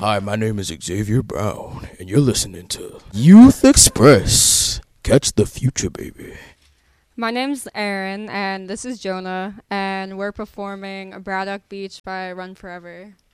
Hi, my name is Xavier Brown, and you're listening to Youth Express. Catch the future, baby. My name's Aaron, and this is Jonah, and we're performing Braddock Beach by Run Forever.